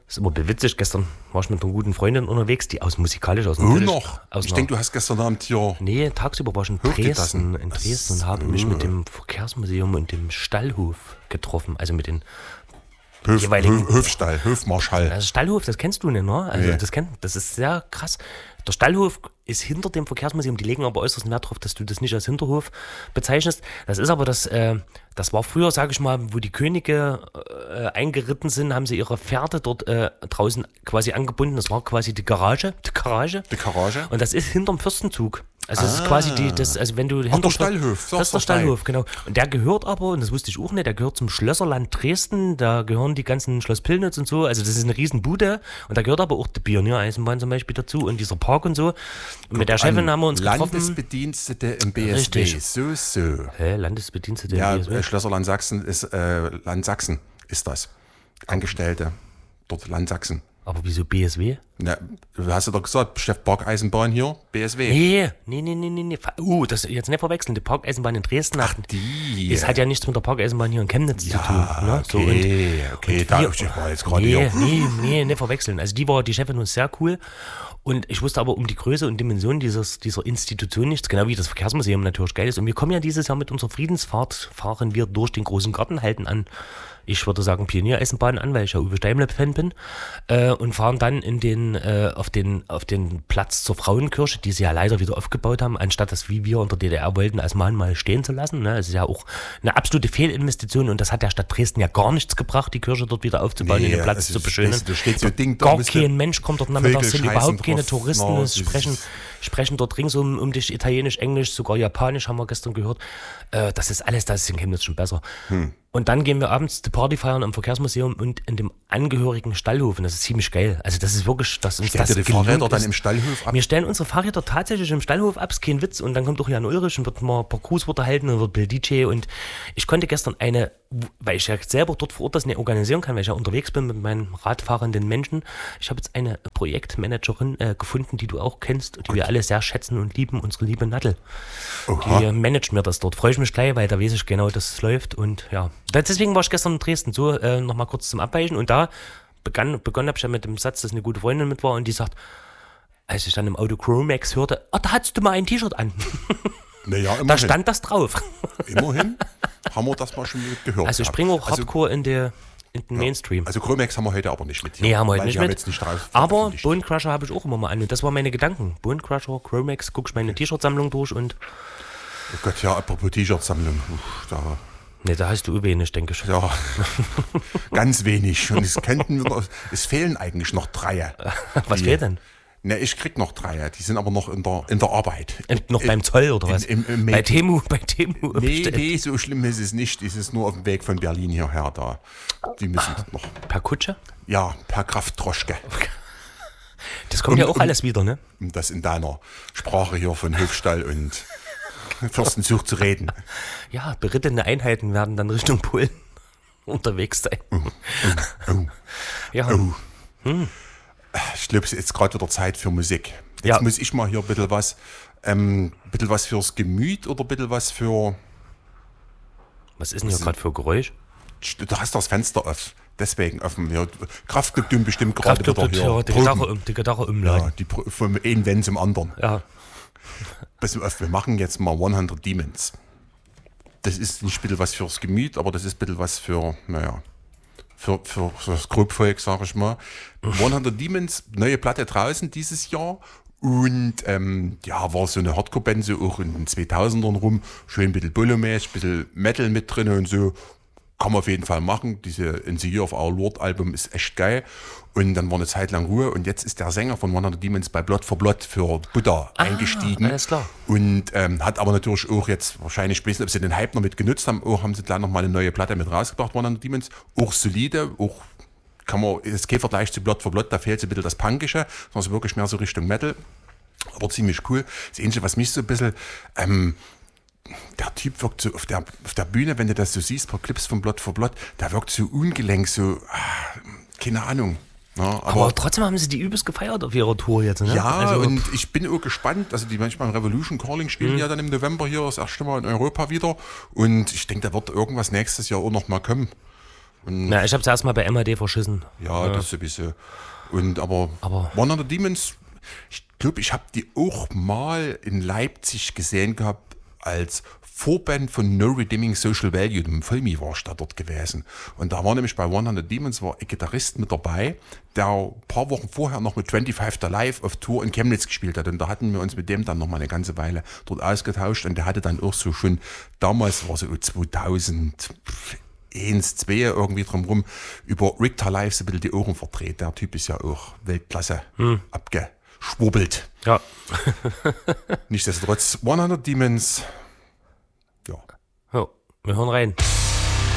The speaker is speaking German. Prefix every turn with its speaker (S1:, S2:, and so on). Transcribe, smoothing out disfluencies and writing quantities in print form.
S1: Das ist immer witzig. Gestern war ich mit einer guten Freundin unterwegs, die musikalisch aus
S2: noch? Ich denke, du hast gestern Abend hier...
S1: Nee, tagsüber war ich in Dresden und habe mich mit dem Verkehrsmuseum und dem Stallhof getroffen. Also mit den
S2: Hofmarschall.
S1: Also Stallhof, das kennst du nicht, ne? Also das ist sehr krass. Der Stallhof ist hinter dem Verkehrsmuseum, die legen aber äußerst Wert darauf, dass du das nicht als Hinterhof bezeichnest. Das ist aber das war früher, sage ich mal, wo die Könige eingeritten sind, haben sie ihre Pferde dort draußen quasi angebunden. Das war quasi die Garage. Und das ist hinterm Fürstenzug. Also das ist quasi also wenn du
S2: der Stallhof.
S1: Das ist der Stallhof, genau. Und der gehört aber, und das wusste ich auch nicht, der gehört zum Schlösserland Dresden, da gehören die ganzen Schloss Pillnitz und so, also das ist eine Riesenbude und da gehört aber auch die Pioniereisenbahn zum Beispiel dazu und dieser Park und so. Und mit der Chefin haben wir uns getroffen.
S2: Landesbedienstete im BSW.
S1: Richtig.
S2: So.
S1: Landesbedienstete
S2: im BSW? Ja, Schlösserland Sachsen ist, Land Sachsen ist das. Angestellte, dort Land Sachsen.
S1: Aber wieso BSW?
S2: Na, du hast ja doch gesagt, Chef Parkeisenbahn hier, BSW.
S1: Nee. Das jetzt nicht verwechseln. Die Parkeisenbahn in Dresden
S2: die.
S1: Es hat ja nichts mit der Parkeisenbahn hier in Chemnitz zu tun. Ne?
S2: Okay, da war jetzt gerade hier.
S1: Nee, nicht verwechseln. Also die Chefin ist sehr cool. Und ich wusste aber um die Größe und Dimension dieser Institution nichts, genau wie das Verkehrsmuseum natürlich geil ist. Und wir kommen ja dieses Jahr mit unserer Friedensfahrt, fahren wir durch den großen Garten, halten an, ich würde sagen Pioniereisenbahn an, weil ich ja Uwe Steimle-Fan bin, und fahren dann auf den Platz zur Frauenkirche, die sie ja leider wieder aufgebaut haben, anstatt das, wie wir unter DDR wollten, als Mahnmal stehen zu lassen. Ne? Es ist ja auch eine absolute Fehlinvestition und das hat der Stadt Dresden ja gar nichts gebracht, die Kirche dort wieder aufzubauen und den Platz zu beschönen. Gar kein Mensch kommt dort nachmittags hin, überhaupt keine Touristen, sprechen dort ringsum um dich Italienisch, Englisch, sogar Japanisch haben wir gestern gehört. Das ist in Chemnitz schon besser. Und dann gehen wir abends die Party feiern im Verkehrsmuseum und in dem angehörigen Stallhof. Und das ist ziemlich geil. Also das ist wirklich, dass uns das
S2: die Fahrräder dann im Stallhof ab?
S1: Wir stellen unsere Fahrräder tatsächlich im Stallhof ab, ist kein Witz. Und dann kommt auch Jan Ulrich und wird mal ein paar Grußworte halten und wird Bill DJ. Und ich konnte gestern weil ich ja selber dort vor Ort das nicht organisieren kann, weil ich ja unterwegs bin mit meinen radfahrenden Menschen. Ich habe jetzt eine Projektmanagerin gefunden, die du auch kennst und die wir alle sehr schätzen und lieben, unsere liebe Nadel.
S2: Oha.
S1: Die managt mir das dort. Freue ich mich gleich, weil da weiß ich genau, dass es läuft. Und ja, deswegen war ich gestern in Dresden. So, nochmal kurz zum Abweichen. Und da begonnen habe ich ja mit dem Satz, dass eine gute Freundin mit war und die sagt, als ich dann im Auto Chromex hörte, da hattest du mal ein T-Shirt an.
S2: Naja,
S1: da stand das drauf.
S2: Immerhin haben wir das mal schon gehört.
S1: Also ich bringe auch Hardcore in den Mainstream.
S2: Also Chromex haben wir heute aber nicht mit hier.
S1: Nee, haben wir heute nicht mit.
S2: Jetzt nicht drauf
S1: aber Bone Crusher habe ich auch immer mal an. Und das waren meine Gedanken. Bone Crusher, Chromex, guck ich meine T-Shirt-Sammlung durch und...
S2: Oh Gott, ja, apropos T-Shirt-Sammlung.
S1: Da hast du wenig, denke ich.
S2: Ja, ganz wenig. Und es fehlen eigentlich noch 3.
S1: Was fehlt denn?
S2: Ne, ich krieg noch 3. Die sind aber noch in der Arbeit.
S1: Noch beim Zoll oder was? Bei Temu
S2: Nee, so schlimm ist es nicht. Es ist nur auf dem Weg von Berlin hierher da. Die müssen noch.
S1: Per Kutsche?
S2: Ja, per Kraftdroschke.
S1: Das kommt ja auch alles wieder, ne?
S2: Um das in deiner Sprache hier von Hofstall und Fürstenzug zu reden.
S1: Ja, berittene Einheiten werden dann Richtung Polen unterwegs sein. Ja.
S2: Ich glaube, es ist jetzt gerade wieder Zeit für Musik. Jetzt muss ich mal hier ein bisschen was fürs Gemüt oder ein bisschen was für...
S1: Was ist denn hier gerade für Geräusch?
S2: Du hast das Fenster auf. Deswegen offen. Ja, Kraftclub tun bestimmt gerade wieder hier.
S1: Die Gitarre umladen.
S2: Ja, vom einen Wenn zum anderen.
S1: Ja.
S2: Pass auf, wir machen jetzt mal 100 Demons. Das ist nicht ein bisschen was fürs Gemüt, aber das ist ein bisschen was für das Grobvolk, sag ich mal. 100 Demons, neue Platte draußen dieses Jahr. Und war so eine Hardcore-Band, so auch in den 2000ern rum. Schön ein bisschen Bullo-mäßig, ein bisschen Metal mit drin und so. Kann man auf jeden Fall machen. Diese In the Year of Our Lord Album ist echt geil. Und dann war eine Zeit lang Ruhe. Und jetzt ist der Sänger von 100 Demons bei Blood for Blood für Buddha eingestiegen.
S1: Alles klar.
S2: Und hat aber natürlich auch jetzt wahrscheinlich, ich weiß nicht, ob sie den Hype noch mit genutzt haben, auch haben sie gleich nochmal eine neue Platte mit rausgebracht, 100 Demons. Auch solide, auch ist kein Vergleich zu Blood for Blood, da fehlt so ein bisschen das Punkische, sondern so wirklich mehr so Richtung Metal. Aber ziemlich cool. Das Einzige, was mich so ein bisschen... der Typ wirkt so auf der Bühne, wenn du das so siehst, paar Clips von Blood for Blood, der wirkt so ungelenk, so, keine Ahnung. Ja,
S1: aber trotzdem haben sie die übelst gefeiert auf ihrer Tour jetzt, ne?
S2: Ja, also, und ich bin auch gespannt, also die manchmal Revolution Calling spielen ja dann im November hier das erste Mal in Europa wieder und ich denke, da wird irgendwas nächstes Jahr auch noch mal kommen.
S1: Na, ich habe es erstmal bei MHD verschissen.
S2: Ja, das sowieso. Aber 100 Demons, ich glaube, ich habe die auch mal in Leipzig gesehen gehabt als Vorband von No Redeeming Social Value, dem Filmi war ich da dort gewesen. Und da war nämlich bei 100 Demons war ein Gitarrist mit dabei, der ein paar Wochen vorher noch mit 25 Alive auf Tour in Chemnitz gespielt hat. Und da hatten wir uns mit dem dann noch mal eine ganze Weile dort ausgetauscht. Und der hatte dann auch so schon, damals war so 2001, 2 irgendwie drumherum, über Rick Live so ein bisschen die Ohren verdreht. Der Typ ist ja auch Weltklasse abgeschwurbelt.
S1: Ja.
S2: Nichtsdestotrotz, 100 Demons. Ja.
S1: Wir hören rein.